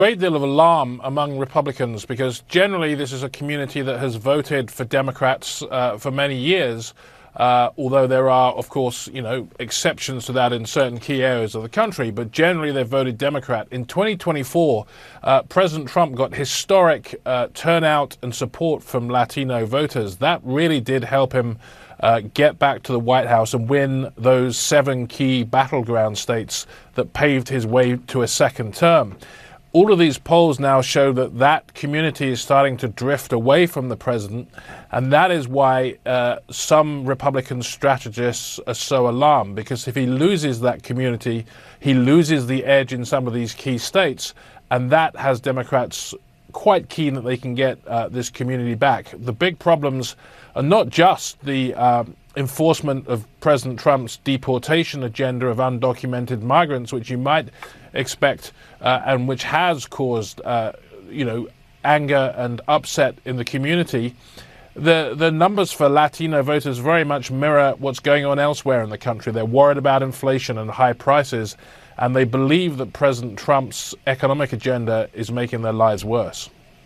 Great deal of alarm among Republicans because generally this is a community that has voted for Democrats for many years, although there are, of course, exceptions to that in certain key areas of the country, but generally they've voted Democrat. In 2024, President Trump got historic turnout and support from Latino voters. That really did help him get back to the White House and win those 7 key battleground states that paved his way to a second term. All of these polls now show that that community is starting to drift away from the president, and that is why some Republican strategists are so alarmed, because if he loses that community, he loses the edge in some of these key states, and that has Democrats quite keen that they can get this community back. The big problems are not just the enforcement of President Trump's deportation agenda of undocumented migrants, which you might expect and which has caused anger and upset in the community. The numbers for Latino voters very much mirror what's going on elsewhere in the country. They're worried about inflation and high prices, and they believe that President Trump's economic agenda is making their lives worse.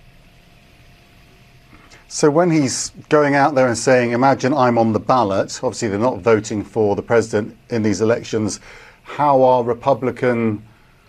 So when he's going out there and saying, imagine I'm on the ballot, obviously they're not voting for the president in these elections, how are Republican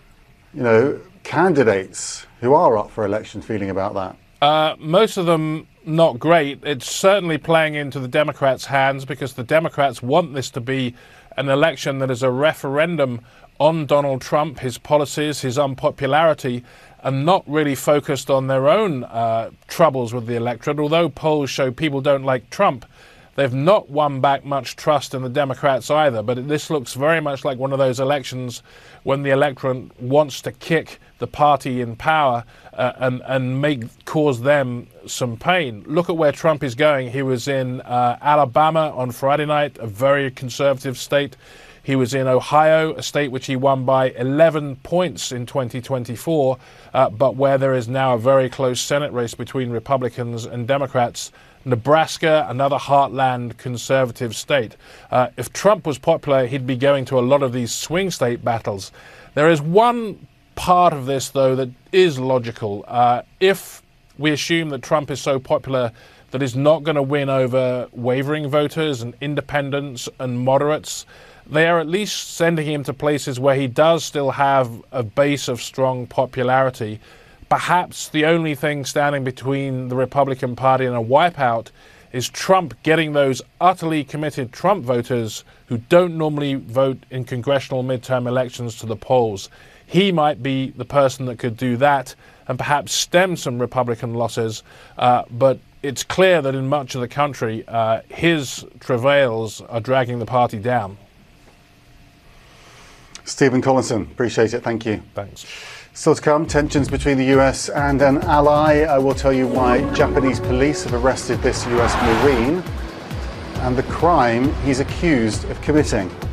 candidates who are up for election feeling about that? Most of them not great. It's certainly playing into the Democrats' hands because the Democrats want this to be an election that is a referendum on Donald Trump, his policies, his unpopularity, and not really focused on their own troubles with the electorate. Although polls show people don't like Trump, they've not won back much trust in the Democrats either. But this looks very much like one of those elections when the electorate wants to kick the party in power and cause them some pain. Look at where Trump is going. He was in Alabama on Friday night, a very conservative state. He was in Ohio, a state which he won by 11 points in 2024, but where there is now a very close Senate race between Republicans and Democrats. Nebraska, another heartland conservative state. If Trump was popular, he'd be going to a lot of these swing state battles. There is one part of this, though, that is logical. If we assume that Trump is so popular that he's not going to win over wavering voters and independents and moderates, they are at least sending him to places where he does still have a base of strong popularity. Perhaps the only thing standing between the Republican Party and a wipeout is Trump getting those utterly committed Trump voters who don't normally vote in congressional midterm elections to the polls. He might be the person that could do that and perhaps stem some Republican losses, but it's clear that in much of the country, his travails are dragging the party down. Stephen Collinson, appreciate it. Thank you. Thanks. Still to come, tensions between the US and an ally. I will tell you why Japanese police have arrested this US Marine and the crime he's accused of committing.